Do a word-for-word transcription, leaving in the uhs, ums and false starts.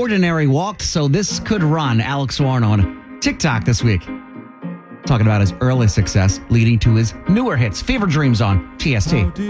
Ordinary walked, so this could run. Alex Warren on TikTok this week, talking about his early success leading to his newer hits. Fever Dreams on T S T.